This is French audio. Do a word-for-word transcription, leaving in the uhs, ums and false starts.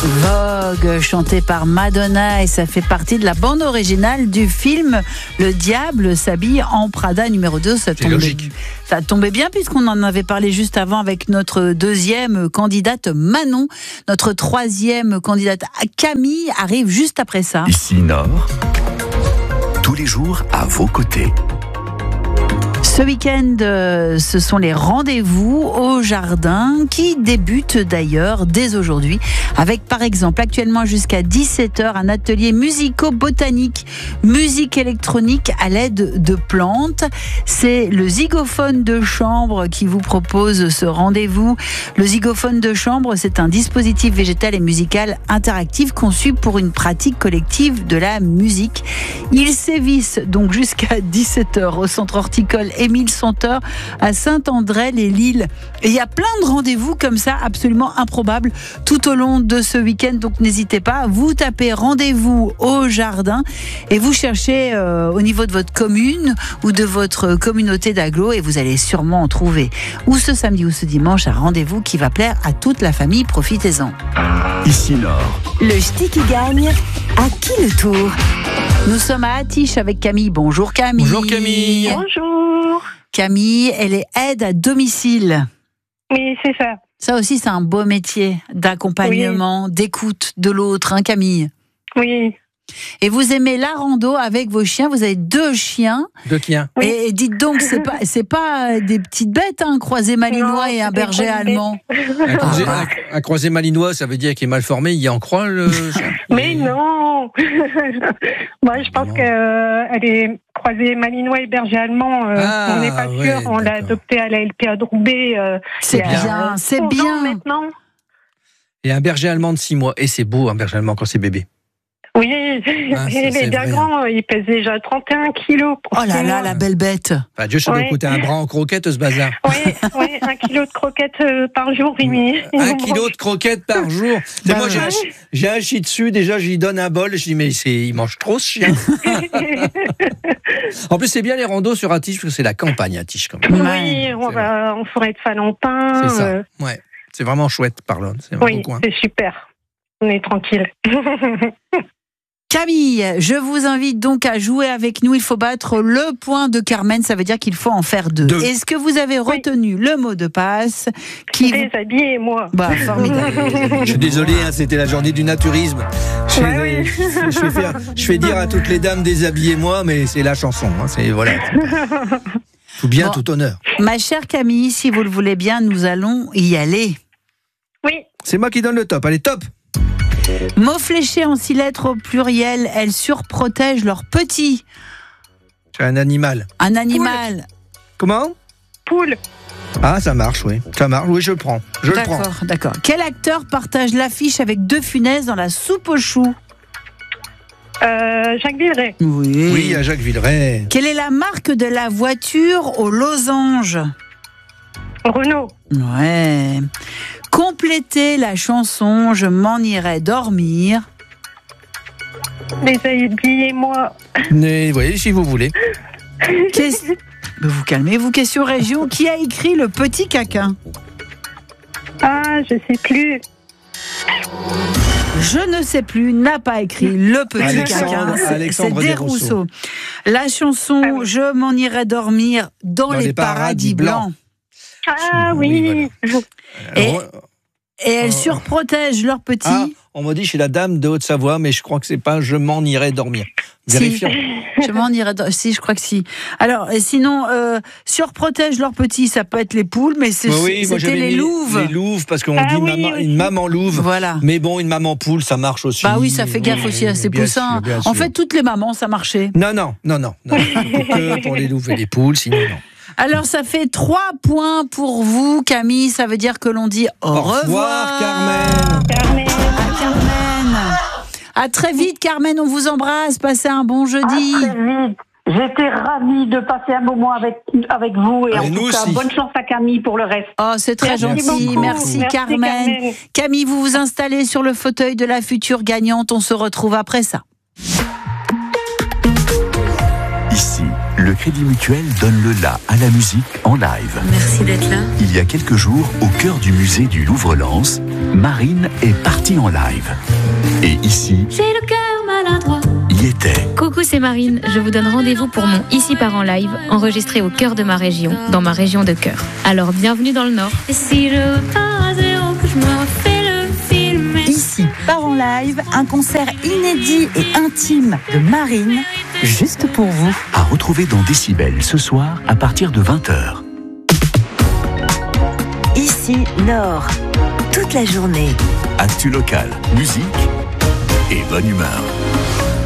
Vogue, chanté par Madonna, et ça fait partie de la bande originale du film Le Diable s'habille en Prada numéro deux. Ça tombait, ça tombait bien puisqu'on en avait parlé juste avant avec notre deuxième candidate Manon. Notre troisième candidate Camille arrive juste après ça. Ici Nord, tous les jours à vos côtés. Ce week-end, euh, ce sont les rendez-vous au jardin qui débutent d'ailleurs dès aujourd'hui avec par exemple actuellement jusqu'à dix-sept heures un atelier musico-botanique, musique électronique à l'aide de plantes. C'est le Zygophone de chambre qui vous propose ce rendez-vous. Le Zygophone de chambre, c'est un dispositif végétal et musical interactif conçu pour une pratique collective de la musique. Il sévisse donc jusqu'à dix-sept heures au centre horticole Émile Senteur à Saint-André-les-Lilles. Et il y a plein de rendez-vous comme ça, absolument improbables, tout au long de ce week-end. Donc n'hésitez pas, vous tapez rendez-vous au jardin et vous cherchez euh, au niveau de votre commune ou de votre communauté d'agglo et vous allez sûrement en trouver. Ou ce samedi ou ce dimanche, un rendez-vous qui va plaire à toute la famille. Profitez-en. Ici Nord. Le ch'ti qui gagne, à qui le tour ? Nous sommes à Attiche avec Camille. Bonjour Camille. Bonjour Camille. Bonjour. Camille, elle est aide à domicile. Oui, c'est ça. Ça aussi, c'est un beau métier d'accompagnement, oui. d'écoute de l'autre, hein, Camille. Oui. Et vous aimez la rando avec vos chiens. Vous avez deux chiens. Deux chiens. Oui. Et dites donc, c'est pas, c'est pas des petites bêtes, hein, un croisé malinois non, et un berger allemand. Un croisé, un, un croisé malinois, ça veut dire qu'il est mal formé. Il y en croit le. Mais non. Moi, je pense non. qu'elle est croisée malinois et berger allemand. Euh, ah, on n'est pas sûr. Ouais, on l'a adoptée à la L P A de Roubaix. Euh, c'est bien, c'est bien maintenant. Et un berger allemand de six mois. Et c'est beau un berger allemand quand c'est bébé. Oui, ah, ça, il est bien grand, il pèse déjà trente et un kilos. Oh là là, la belle bête. Enfin, Dieu, ça oui. doit coûter un bras en croquettes, ce bazar. Oui, oui, un kilo de croquettes euh, par jour, Rémi. Un kilo de croquettes par jour. Bah, moi, j'ai un, j'ai un chien dessus, déjà, j'y donne un bol, je dis, mais c'est, il mange trop, ce chien. En plus, c'est bien les randos sur Attiche, parce que c'est la campagne, Attiche, quand même. Oui, on va en forêt de Falentin. C'est ça, euh... ouais. C'est vraiment chouette, par là. C'est oui, c'est super. On est tranquille. Camille, je vous invite donc à jouer avec nous. Il faut battre le point de Carmen, ça veut dire qu'il faut en faire deux. deux. Est-ce que vous avez retenu oui. le mot de passe qui Déshabillez-moi. Bah, formidable. Je suis désolé, hein, c'était la journée du naturisme. Je, ouais, oui. je, je, fais faire, je fais dire à toutes les dames déshabillez-moi, mais c'est la chanson. Hein, c'est, voilà. Tout bien, bon, tout honneur. Ma chère Camille, si vous le voulez bien, nous allons y aller. Oui. C'est moi qui donne le top. Allez, top. Mots fléchés en six lettres au pluriel, elles surprotègent leurs petits. C'est un animal. Un animal. Poule. Comment ? Poule. Ah, ça marche, oui. Ça marche, oui, je le prends. Je d'accord, le prends. D'accord. Quel acteur partage l'affiche avec deux punaises dans la soupe aux choux ? Euh, Jacques Villeray. Oui. Oui, à Jacques Villeray. Quelle est la marque de la voiture aux losanges ? Renault. Ouais. Complétez la chanson « Je m'en irai dormir ». Déshabillez-moi. Mais voyez, si vous voulez. Qu'est-ce... Vous calmez-vous. Question région. Qui a écrit Le Petit Caquin ? Ah, je sais plus. Je ne sais plus, n'a pas écrit Le Petit Alexandre, Caquin. Alexandre c'est Desrousseaux. La chanson ah oui. « Je m'en irai dormir dans, dans les, les paradis, paradis blancs. blancs ». Ah oui, oui voilà. Et, et elles surprotègent leurs petits. Ah, on m'a dit chez la dame de Haute-Savoie, mais je crois que c'est pas je m'en irai dormir. Vérifions. Si, je m'en irai dormir. Si, je crois que si. Alors, et sinon, euh, surprotègent leurs petits, ça peut être les poules, mais c'est, oui, c'était les louves. Les louves, parce qu'on ah, dit oui, maman, oui. une maman louve. Voilà. Mais bon, une maman poule, ça marche aussi. Bah oui, ça fait gaffe oui, aussi à ces poussins. Sûr, en fait, toutes les mamans, ça marchait. Non, non, non, non. non. Que pour les louves et les poules, sinon non. Alors, ça fait trois points pour vous, Camille. Ça veut dire que l'on dit au, au revoir, revoir, Carmen. Carmen. À Carmen. À très vite, Carmen. On vous embrasse. Passez un bon jeudi. À très vite. J'étais ravie de passer un moment avec, avec vous. Et, et en tout cas, aussi. bonne chance à Camille pour le reste. Oh, c'est très Merci gentil. beaucoup. Merci, Merci Carmen. Carmen. Camille, vous vous installez sur le fauteuil de la future gagnante. On se retrouve après ça. Ici, Le Crédit Mutuel donne le la à la musique en live. Merci d'être là. Il y a quelques jours, au cœur du musée du Louvre-Lens, Marine est partie en live. Et ici, j'ai le cœur maladroit. Y était. Coucou, c'est Marine. Je vous donne rendez-vous pour mon Ici part en live, enregistré au cœur de ma région, dans ma région de cœur. Alors bienvenue dans le Nord. Et si je pars à zéro, que je me refais le film. Ici part en live, un concert inédit et intime de Marine, juste pour vous. À retrouver dans Décibel ce soir à partir de vingt heures. Ici Nord, toute la journée. Actu local, musique et bonne humeur.